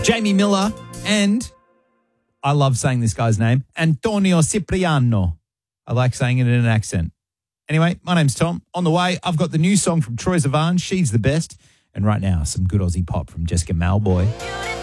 Jamie Miller and, I love saying this guy's name, Antonio Cipriano. I like saying it in an accent. Anyway, my name's Tom. On the way, I've got the new song from Troye Sivan, She's the Best. And right now, some good Aussie pop from Jessica Malboy.